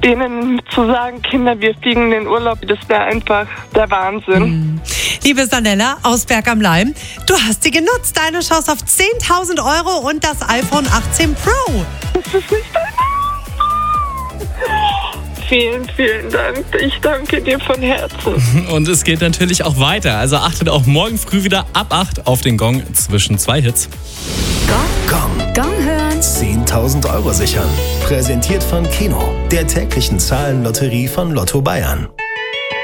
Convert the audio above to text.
denen zu sagen, Kinder, wir fliegen in den Urlaub, das wäre einfach der Wahnsinn. Liebe Sanella aus Berg am Laim, du hast sie genutzt. Deine Chance auf 10.000 € und das iPhone 18 Pro. Das ist nicht dein Ernst. Vielen, vielen Dank. Ich danke dir von Herzen. Und es geht natürlich auch weiter. Also achtet auch morgen früh wieder ab 8 auf den Gong zwischen 2 Hits. Gong hören. 10.000 € sichern. Präsentiert von Keno, der täglichen Zahlenlotterie von Lotto Bayern.